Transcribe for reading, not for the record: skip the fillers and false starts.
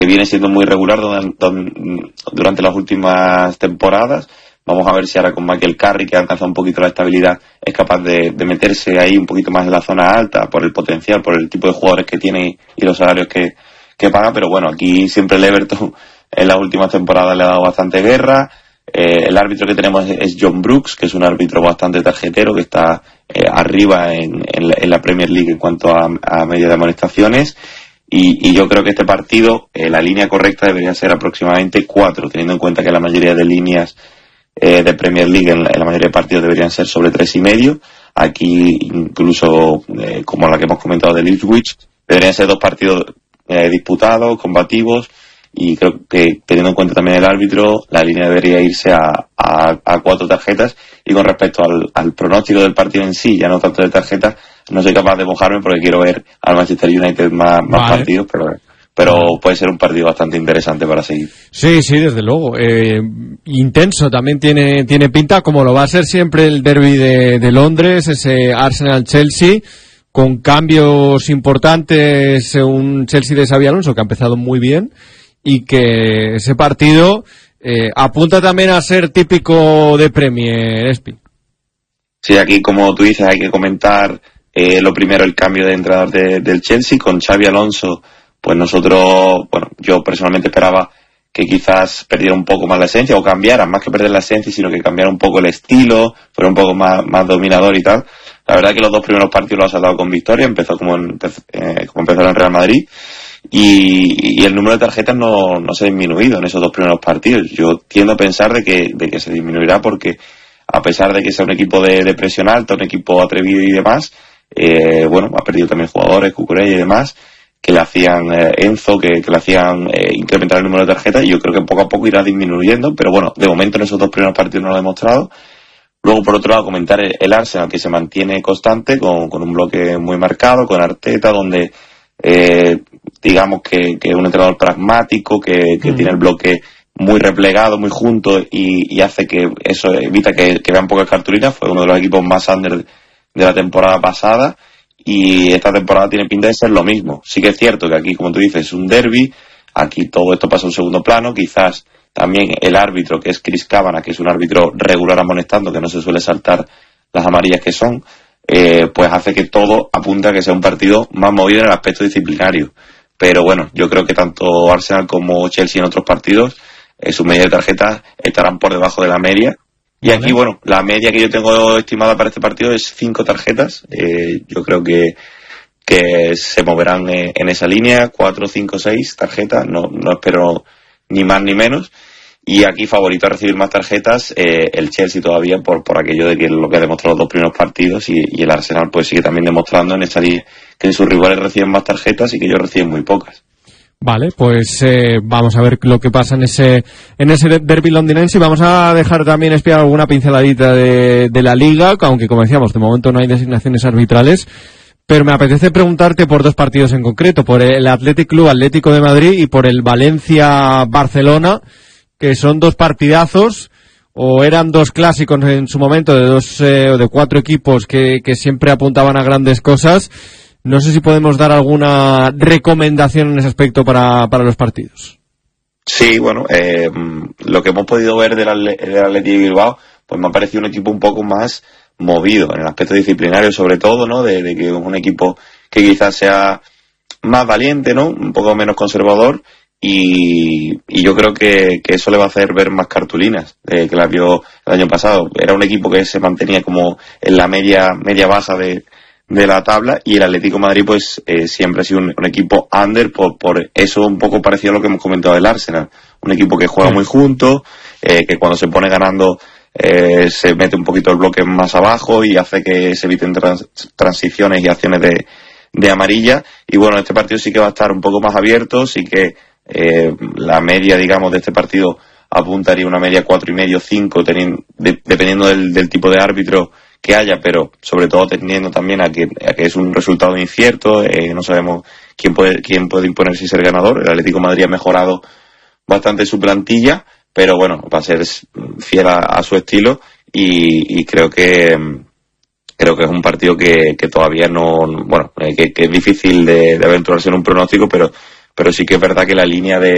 viene siendo muy regular durante las últimas temporadas. Vamos a ver si ahora con Michael Carrick, que ha alcanzado un poquito la estabilidad, es capaz de meterse ahí un poquito más en la zona alta por el potencial, por el tipo de jugadores que tiene y los salarios que paga. Pero bueno, aquí siempre el Everton en las últimas temporadas le ha dado bastante guerra. El árbitro que tenemos es John Brooks, que es un árbitro bastante tarjetero, que está arriba en la Premier League en cuanto a media de amonestaciones. Y yo creo que este partido, la línea correcta debería ser aproximadamente 4, teniendo en cuenta que la mayoría de líneas de Premier League en la mayoría de partidos deberían ser sobre 3,5. Aquí, incluso como la que hemos comentado de Ipswich, deberían ser 2 partidos disputados, combativos, y creo que, teniendo en cuenta también el árbitro, la línea debería irse a 4 tarjetas. Y con respecto al pronóstico del partido en sí, ya no tanto de tarjetas, no soy capaz de mojarme porque quiero ver al Manchester United más partidos, pero puede ser un partido bastante interesante para seguir. Sí, desde luego. Intenso también tiene pinta, como lo va a ser siempre el derbi de Londres, ese Arsenal-Chelsea, con cambios importantes, un Chelsea de Xabi Alonso que ha empezado muy bien, y que ese partido apunta también a ser típico de Premier, Espi. Sí, aquí como tú dices hay que comentar lo primero, el cambio de entrenador del Chelsea con Xabi Alonso. Pues yo personalmente esperaba que quizás perdiera un poco más la esencia, o cambiara, más que perder la esencia, sino que cambiara un poco el estilo, fuera un poco más dominador y tal. La verdad que los 2 primeros partidos los ha sacado con victoria, empezó como empezó en Real Madrid, y el número de tarjetas no se ha disminuido en esos 2 primeros partidos. Yo tiendo a pensar de que se disminuirá, porque a pesar de que sea un equipo de presión alta, un equipo atrevido y demás, ha perdido también jugadores, Cucurella y demás, que le hacían Enzo, que le hacían incrementar el número de tarjetas, y yo creo que poco a poco irá disminuyendo, pero bueno, de momento en esos 2 primeros partidos no lo ha demostrado. Luego, por otro lado, comentar el Arsenal, que se mantiene constante, con un bloque muy marcado, con Arteta, donde digamos que es un entrenador pragmático, que tiene el bloque muy replegado, muy junto, y hace que eso evita que vean pocas cartulinas. Fue uno de los equipos más under de la temporada pasada, y esta temporada tiene pinta de ser lo mismo. Sí que es cierto que aquí, como tú dices, es un derbi, aquí todo esto pasa a un segundo plano. Quizás también el árbitro, que es Chris Kavanagh, que es un árbitro regular amonestando, que no se suele saltar las amarillas que son, pues hace que todo apunte a que sea un partido más movido en el aspecto disciplinario. Pero bueno, yo creo que tanto Arsenal como Chelsea en otros partidos, su media de tarjetas estarán por debajo de la media. Y aquí, la media que yo tengo estimada para este partido es 5 tarjetas. Yo creo que se moverán en esa línea, 4, 5, 6 tarjetas. No espero ni más ni menos. Y aquí favorito a recibir más tarjetas, el Chelsea todavía por aquello de que lo que ha demostrado los 2 primeros partidos, y el Arsenal pues sigue también demostrando en esa línea que sus rivales reciben más tarjetas y que ellos reciben muy pocas. Vale, pues vamos a ver lo que pasa en ese derbi londinense, y vamos a dejar también espiar alguna pinceladita de la Liga, aunque como decíamos, de momento no hay designaciones arbitrales, pero me apetece preguntarte por 2 partidos en concreto, por el Athletic Club Atlético de Madrid y por el Valencia-Barcelona, que son 2 partidazos, o eran 2 clásicos en su momento, de 4 equipos que siempre apuntaban a grandes cosas. No sé si podemos dar alguna recomendación en ese aspecto para los partidos. Sí, lo que hemos podido ver del Athletic Bilbao, pues me ha parecido un equipo un poco más movido en el aspecto disciplinario, sobre todo, ¿no? De que es un equipo que quizás sea más valiente, ¿no? Un poco menos conservador, y yo creo que eso le va a hacer ver más cartulinas que la vio el año pasado. Era un equipo que se mantenía como en la media baja de la tabla, y el Atlético de Madrid pues siempre ha sido un equipo under, por eso un poco parecido a lo que hemos comentado del Arsenal, un equipo que juega muy junto, que cuando se pone ganando se mete un poquito el bloque más abajo y hace que se eviten transiciones y acciones de amarilla. Y bueno, este partido sí que va a estar un poco más abierto, sí que la media, digamos, de este partido apuntaría una media 4,5, 5, dependiendo del tipo de árbitro que haya, pero sobre todo teniendo también a que es un resultado incierto, no sabemos quién puede imponerse y ser ganador. El Atlético de Madrid ha mejorado bastante su plantilla, pero bueno, va a ser fiel a su estilo, y creo que es un partido que todavía que es difícil de aventurarse en un pronóstico, pero sí que es verdad que la línea de